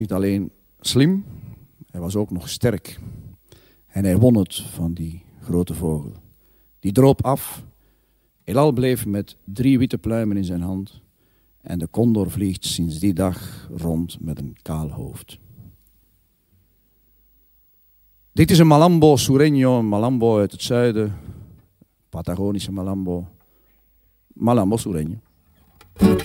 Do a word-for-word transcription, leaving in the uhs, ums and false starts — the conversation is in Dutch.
Niet alleen slim, hij was ook nog sterk. En hij won het van die grote vogel. Die droop af. Elal bleef met drie witte pluimen in zijn hand. En de condor vliegt sinds die dag rond met een kaal hoofd. Dit is een Malambo Sureño, een Malambo uit het zuiden. Patagonische Malambo. Malambo Sureño.